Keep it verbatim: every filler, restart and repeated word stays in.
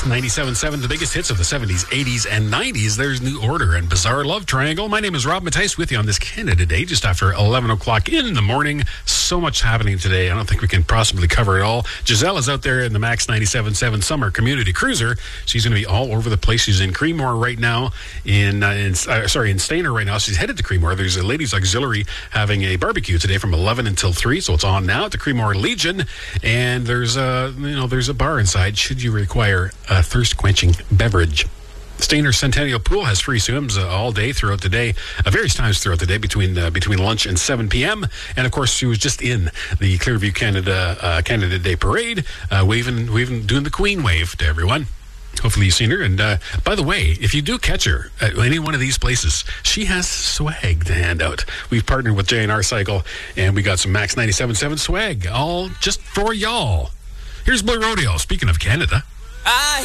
ninety-seven point seven, the biggest hits of the seventies, eighties, and nineties. There's New Order and Bizarre Love Triangle. My name is Rob Matthijs with you on this Canada Day, just after eleven o'clock in the morning. So much happening today. I don't think we can possibly cover it all. Giselle is out there in the Max ninety-seven point seven Summer Community Cruiser. She's going to be all over the place. She's in Creemore right now, in, uh, in uh, sorry, in Stayner right now. She's headed to Creemore. There's a ladies' auxiliary having a barbecue today from eleven until three, so it's on now at the Creemore Legion. And there's a, you know, there's a bar inside should you require a thirst-quenching beverage. Stayner Centennial Pool has free swims uh, all day throughout the day, uh, various times throughout the day between uh, between lunch and seven p.m. And of course, she was just in the Clearview Canada uh, Canada Day Parade, uh, waving, waving, doing the Queen wave to everyone. Hopefully you've seen her. And uh, by the way, if you do catch her at any one of these places, she has swag to hand out. We've partnered with J and R Cycle, and we got some Max ninety-seven point seven swag, all just for y'all. Here's Blue Rodeo. Speaking of Canada. I